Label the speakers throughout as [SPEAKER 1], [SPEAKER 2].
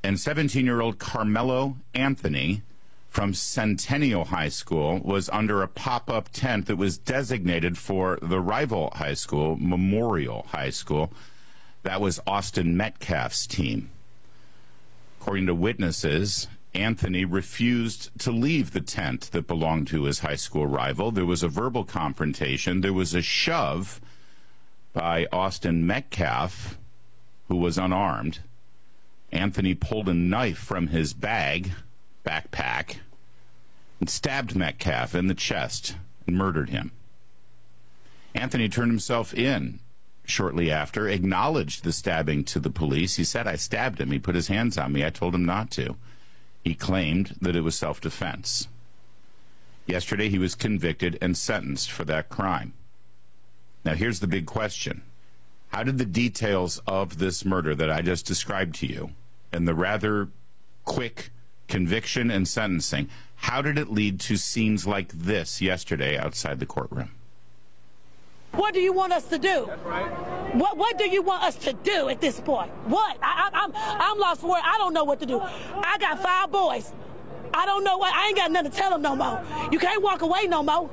[SPEAKER 1] And 17-year-old Carmelo Anthony from Centennial High School was under a pop-up tent that was designated for the rival high school, Memorial High School. That was Austin Metcalf's team. According to witnesses, Anthony refused to leave the tent that belonged to his high school rival. There was a verbal confrontation. There was a shove by Austin Metcalf, who was unarmed. Anthony pulled a knife from his backpack, and stabbed Metcalf in the chest and murdered him. Anthony turned himself in shortly after, acknowledged the stabbing to the police. He said, "I stabbed him. He put his hands on me. I told him not to." He claimed that it was self-defense. Yesterday, he was convicted and sentenced for that crime. Now, here's the big question. How did the details of this murder that I just described to you and the rather quick conviction and sentencing, how did it lead to scenes like this yesterday outside the courtroom?
[SPEAKER 2] What do you want us to do? That's right. What do you want us to do at this point? What? I'm lost for words. I don't know what to do. I got 5 boys. I don't know what. I ain't got nothing to tell them no more. You can't walk away no more.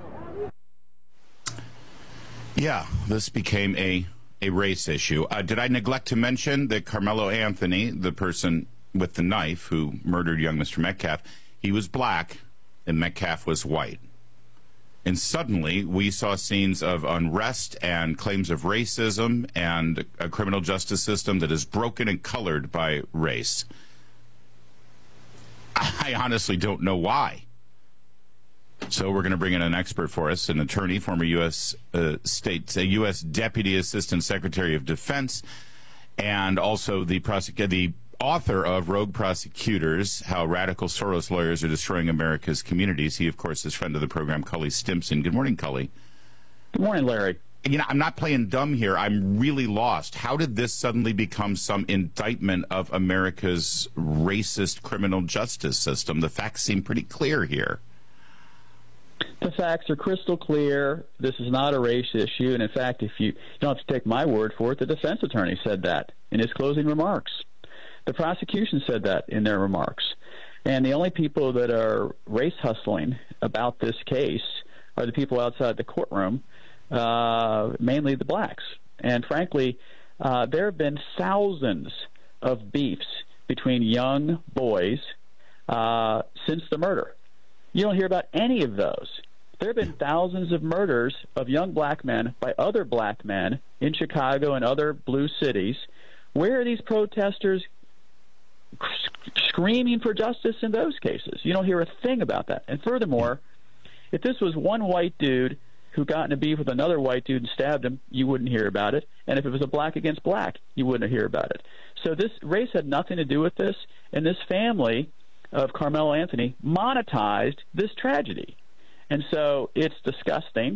[SPEAKER 1] Yeah, this became a race issue. Did I neglect to mention that Carmelo Anthony, the person with the knife who murdered young Mr. Metcalf, he was black and Metcalf was white. And suddenly we saw scenes of unrest and claims of racism and a criminal justice system that is broken and colored by race. I honestly don't know why. So we're going to bring in an expert for us, an attorney, former U.S. U.S. Deputy Assistant Secretary of Defense, and also the author of Rogue Prosecutors, How Radical Soros Lawyers Are Destroying America's Communities. He, of course, is friend of the program, Cully Stimson. Good morning, Cully.
[SPEAKER 3] Good morning, Larry.
[SPEAKER 1] You know, I'm not playing dumb here. I'm really lost. How did this suddenly become some indictment of America's racist criminal justice system? The facts seem pretty clear here.
[SPEAKER 3] The facts are crystal clear. This is not a race issue. And in fact, if you don't have to take my word for it, the defense attorney said that in his closing remarks. The prosecution said that in their remarks. And the only people that are race hustling about this case are the people outside the courtroom, mainly the blacks. And frankly, there have been thousands of beefs between young boys since the murder. You don't hear about any of those. There have been thousands of murders of young black men by other black men in Chicago and other blue cities. Where are these protesters screaming for justice in those cases? You don't hear a thing about that. And furthermore, if this was one white dude who got in a beef with another white dude and stabbed him, you wouldn't hear about it. And if it was a black against black, you wouldn't hear about it. So this race had nothing to do with this, and this family of Carmelo Anthony monetized this tragedy. And so it's disgusting,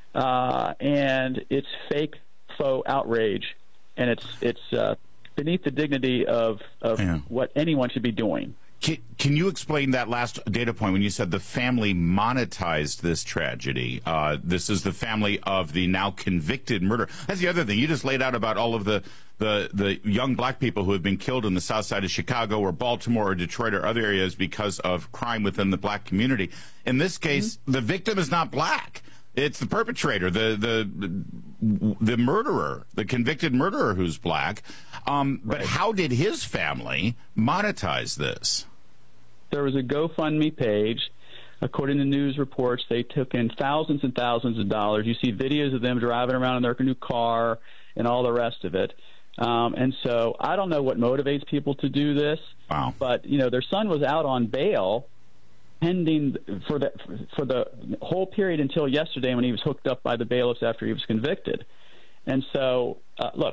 [SPEAKER 3] and it's fake, faux outrage, and it's beneath the dignity of what anyone should be doing.
[SPEAKER 1] Can you explain that last data point when you said the family monetized this tragedy? This is the family of the now convicted murderer. That's the other thing. You just laid out about all of the young black people who have been killed in the south side of Chicago or Baltimore or Detroit or other areas because of crime within the black community. In this case, the victim is not black. It's the perpetrator, the murderer, the convicted murderer who's black. But how did his family monetize this?
[SPEAKER 3] There was a GoFundMe page. According to news reports, they took in thousands and thousands of dollars. You see videos of them driving around in their new car and all the rest of it. And so I don't know what motivates people to do this.
[SPEAKER 1] Wow.
[SPEAKER 3] But, you know, their son was out on bail pending for the whole period until yesterday when he was hooked up by the bailiffs after he was convicted. And so, look,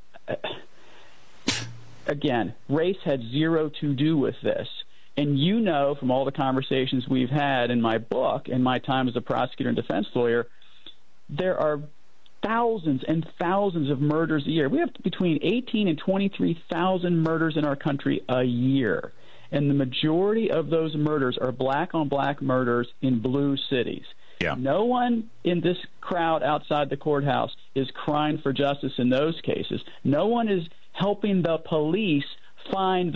[SPEAKER 3] again, race had zero to do with this. And you know from all the conversations we've had in my book, in my time as a prosecutor and defense lawyer, there are thousands and thousands of murders a year. We have between 18 and 23,000 murders in our country a year. And the majority of those murders are black-on-black murders in blue cities.
[SPEAKER 1] Yeah.
[SPEAKER 3] No one in this crowd outside the courthouse is crying for justice in those cases. No one is helping the police find